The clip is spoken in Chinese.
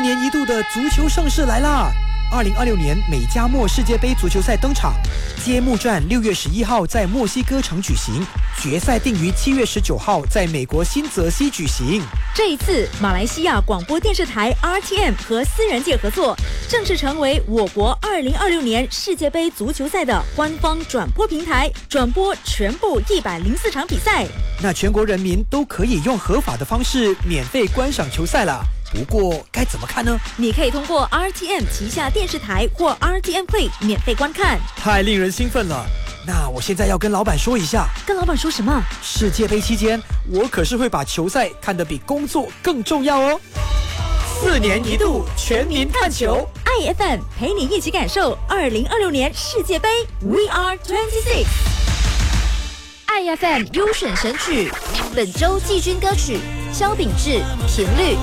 年一度的足球盛事来啦！2026年美加墨世界杯足球赛登场，揭幕战6月11号在墨西哥城举行，决赛定于7月19号在美国新泽西举行。 这一次，马来西亚广播电视台 RTM 和私人界合作，正式成为我国2026年世界杯足球赛的官方转播平台，转播全部104场比赛。 那全国人民都可以用合法的方式免费观赏球赛了。不过该怎么看呢？ 你可以通过 RTM 旗下电视台或 RTM Play 免费观看。 太令人兴奋了！那我现在要跟老板说一下。 跟老板说什么？ 世界杯期间，我可是会把球赛看得比工作更重要哦。4年一度全民看球 ，IFM 陪你一起感受2026年世界杯 We Are 26。IFM 优选神曲，本周季军歌曲萧秉治《频率》。